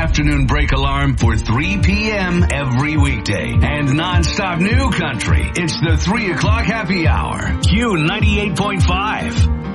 afternoon break alarm for 3 p.m. every weekday. And nonstop new country. It's the 3 o'clock happy hour. Q 98.5.